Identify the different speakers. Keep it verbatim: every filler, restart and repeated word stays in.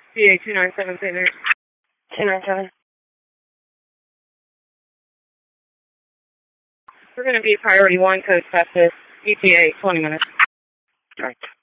Speaker 1: C A two nine seven, Saint Mary.
Speaker 2: two nine seven.
Speaker 1: We're going to be priority one, code fastest, E T A, twenty minutes.
Speaker 2: Right.